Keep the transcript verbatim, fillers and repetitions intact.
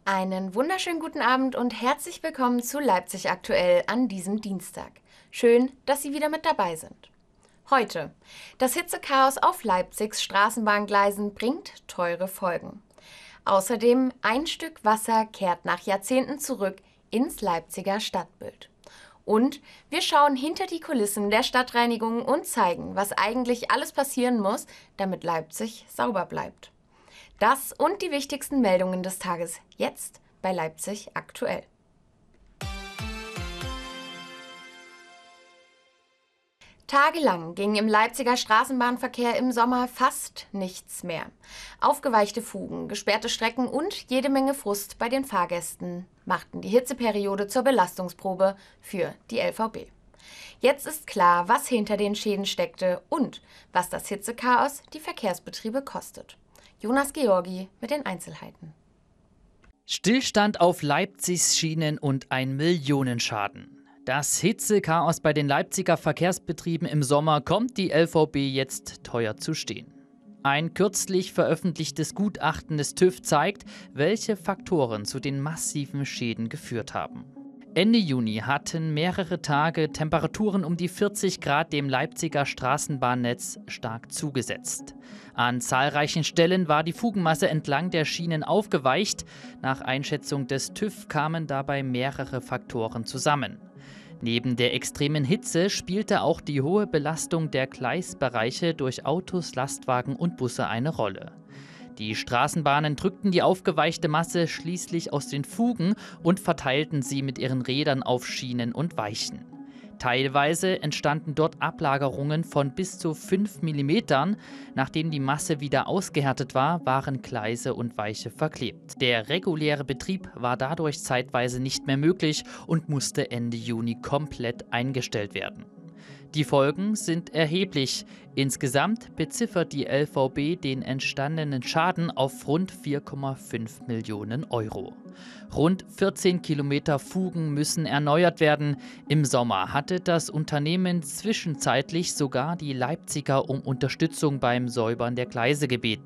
Einen wunderschönen guten Abend und herzlich willkommen zu Leipzig aktuell an diesem Dienstag. Schön, dass Sie wieder mit dabei sind. Heute: Das Hitzechaos auf Leipzigs Straßenbahngleisen bringt teure Folgen. Außerdem: Ein Stück Wasser kehrt nach Jahrzehnten zurück ins Leipziger Stadtbild. Und wir schauen hinter die Kulissen der Stadtreinigung und zeigen, was eigentlich alles passieren muss, damit Leipzig sauber bleibt. Das und die wichtigsten Meldungen des Tages jetzt bei Leipzig aktuell. Tagelang ging im Leipziger Straßenbahnverkehr im Sommer fast nichts mehr. Aufgeweichte Fugen, gesperrte Strecken und jede Menge Frust bei den Fahrgästen machten die Hitzeperiode zur Belastungsprobe für die L V B. Jetzt ist klar, was hinter den Schäden steckte und was das Hitzechaos die Verkehrsbetriebe kostet. Jonas Georgi mit den Einzelheiten. Stillstand auf Leipzigs Schienen und ein Millionenschaden. Das Hitzechaos bei den Leipziger Verkehrsbetrieben im Sommer kommt die L V B jetzt teuer zu stehen. Ein kürzlich veröffentlichtes Gutachten des TÜV zeigt, welche Faktoren zu den massiven Schäden geführt haben. Ende Juni hatten mehrere Tage Temperaturen um die vierzig Grad dem Leipziger Straßenbahnnetz stark zugesetzt. An zahlreichen Stellen war die Fugenmasse entlang der Schienen aufgeweicht. Nach Einschätzung des TÜV kamen dabei mehrere Faktoren zusammen. Neben der extremen Hitze spielte auch die hohe Belastung der Gleisbereiche durch Autos, Lastwagen und Busse eine Rolle. Die Straßenbahnen drückten die aufgeweichte Masse schließlich aus den Fugen und verteilten sie mit ihren Rädern auf Schienen und Weichen. Teilweise entstanden dort Ablagerungen von bis zu fünf Millimetern. Nachdem die Masse wieder ausgehärtet war, waren Gleise und Weiche verklebt. Der reguläre Betrieb war dadurch zeitweise nicht mehr möglich und musste Ende Juni komplett eingestellt werden. Die Folgen sind erheblich. Insgesamt beziffert die L V B den entstandenen Schaden auf rund vier Komma fünf Millionen Euro. Rund vierzehn Kilometer Fugen müssen erneuert werden. Im Sommer hatte das Unternehmen zwischenzeitlich sogar die Leipziger um Unterstützung beim Säubern der Gleise gebeten.